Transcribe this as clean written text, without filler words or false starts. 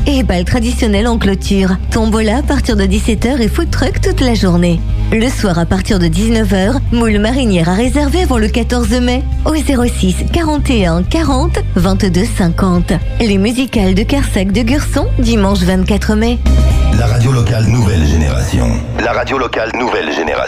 et bal traditionnel en clôture. Tombola à partir de 17h et food truck toute la journée. Le soir à partir de 19h, moule marinière à réserver avant le 14 mai au 06 41 40 22 50. Les musicales de Kersac de Gurson, dimanche 24 mai. La radio locale nouvelle génération. La radio locale nouvelle génération.